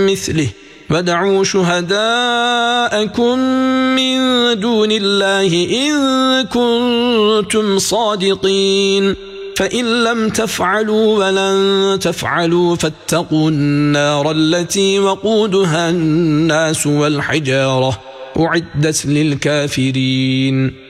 مثله وادعوا شهداءكم من دون الله إن كنتم صادقين فإن لم تفعلوا ولن تفعلوا فاتقوا النار التي وقودها الناس والحجارة أعدت للكافرين